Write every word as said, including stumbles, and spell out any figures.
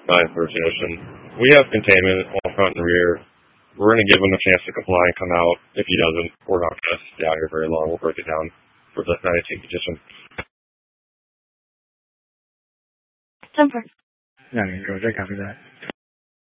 nine thirteen Ocean. We have containment on front and rear. We're going to give him a chance to comply and come out. If he doesn't, we're not going to stay out here very long. We'll break it down for the nineteenth petition. Temper. Yeah, I mean, George, I copy that.